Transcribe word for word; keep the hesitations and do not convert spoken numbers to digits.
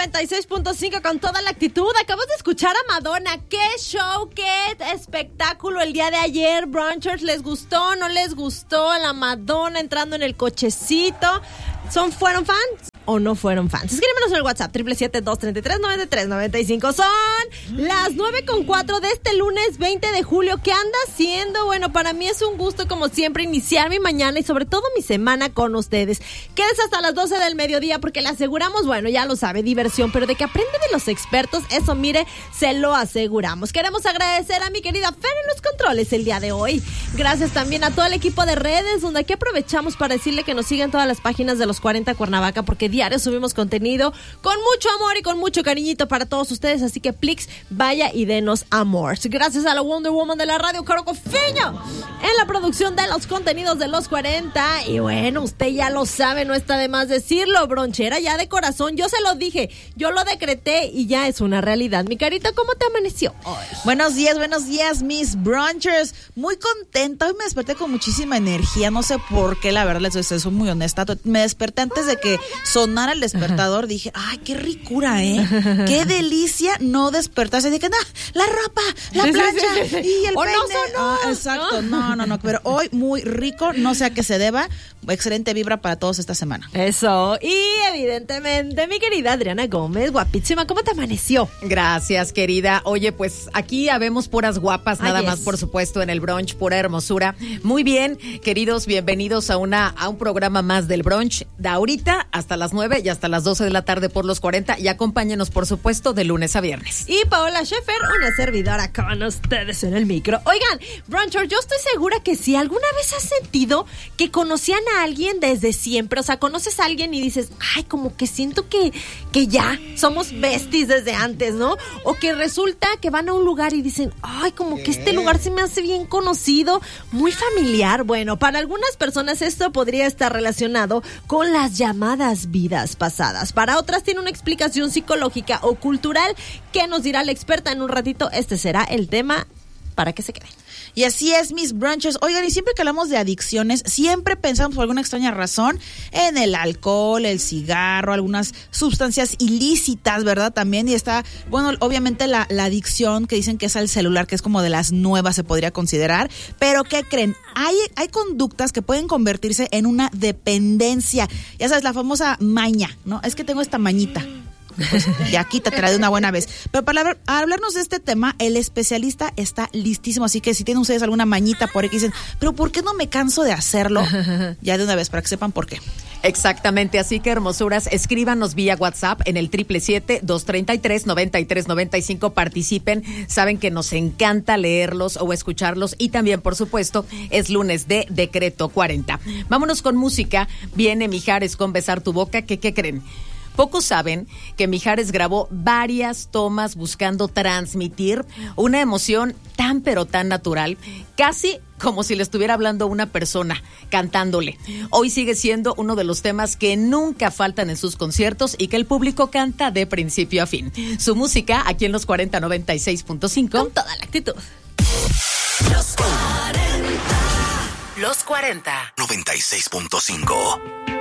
noventa y seis punto cinco con toda la actitud. Acabas de escuchar a Madonna. ¡Qué show! ¡Qué espectáculo el día de ayer! Brunchers, ¿les gustó? ¿No les gustó? La Madonna entrando en el cochecito. ¿Son, fueron fans o no fueron fans? Escríbenos en el WhatsApp, siete siete siete, dos tres tres, nueve tres nueve cinco. Son las nueve con cuatro de este lunes veinte de julio. ¿Qué anda haciendo? Bueno, para mí es un gusto, como siempre, iniciar mi mañana y sobre todo mi semana con ustedes. Quédese hasta las doce del mediodía porque le aseguramos, bueno, ya lo sabe, diversión, pero de que aprende de los expertos, eso, mire, se lo aseguramos. Queremos agradecer a mi querida Fer en los controles el día de hoy. Gracias también a todo el equipo de redes, donde aquí aprovechamos para decirle que nos sigan todas las páginas de los cuarenta Cuernavaca, porque diario subimos contenido con mucho amor y con mucho cariñito para todos ustedes, así que Plix, vaya y denos amor. Gracias a la Wonder Woman de la radio, Caro Cofiño, en la producción de los contenidos de los cuarenta. Y bueno, usted ya lo sabe, no está de más decirlo, bronchera ya de corazón, yo se lo dije, yo lo decreté y ya es una realidad. Mi carita, ¿cómo te amaneció hoy? Buenos días, buenos días, mis brunchers. Muy contenta, hoy me desperté con muchísima energía, no sé por qué, la verdad, les soy, soy muy honesta. Me desperté antes de que sonara el despertador, dije, ay, qué ricura, ¿eh? Qué delicia no despertarse. Dije, no, la ropa, la plancha sí, sí, sí. y el o peine. No sonó, ah, exacto, no, no, no, pero hoy muy rico, no sé a qué se deba. Excelente vibra para todos esta semana. Eso, y evidentemente mi querida Adriana Gómez, guapísima, ¿cómo te amaneció? Gracias, querida. Oye, pues aquí habemos puras guapas, nada Ay, más, es. por supuesto, en el brunch, pura hermosura. Muy bien, queridos, bienvenidos a una a un programa más del brunch, de ahorita hasta las nueve y hasta las doce de la tarde por los cuarenta, y acompáñenos, por supuesto, de lunes a viernes. Y Paola Schaefer, una servidora con ustedes en el micro. Oigan, bruncher, yo estoy segura que si alguna vez has sentido que conocían a alguien desde siempre, o sea, conoces a alguien y dices, ay, como que siento que, que ya somos besties desde antes, ¿no? O que resulta que van a un lugar y dicen, ay, como que este lugar se me hace bien conocido, muy familiar. Bueno, para algunas personas esto podría estar relacionado con las llamadas vidas pasadas. Para otras tiene una explicación psicológica o cultural que nos dirá la experta en un ratito. Este será el tema para que se queden. Y así es, mis brunchers. Oigan, y siempre que hablamos de adicciones, siempre pensamos por alguna extraña razón en el alcohol, el cigarro, algunas sustancias ilícitas, ¿verdad? También, y está, bueno, obviamente la, la adicción que dicen que es al celular, que es como de las nuevas, se podría considerar. Pero, ¿qué creen? Hay, hay conductas que pueden convertirse en una dependencia. Ya sabes, la famosa maña, ¿no? Es que tengo esta mañita. Pues ya quítatela de una buena vez. Pero para hablar, hablarnos de este tema, el especialista está listísimo, así que si tienen ustedes alguna mañita por ahí que dicen, pero ¿por qué no me canso de hacerlo? Ya de una vez, para que sepan por qué. Exactamente, así que hermosuras, escríbanos vía WhatsApp en el siete siete siete, dos tres tres, nueve tres nueve cinco, participen, saben que nos encanta leerlos o escucharlos, y también, por supuesto, es lunes de Decreto cuarenta. Vámonos con música, viene Mijares con Besar tu boca, que ¿qué creen? Pocos saben que Mijares grabó varias tomas buscando transmitir una emoción tan pero tan natural, casi como si le estuviera hablando una persona, cantándole. Hoy sigue siendo uno de los temas que nunca faltan en sus conciertos y que el público canta de principio a fin. Su música aquí en los cuarenta noventa y seis punto cinco. Con toda la actitud. Los cuarenta. Los cuarenta. noventa y seis punto cinco.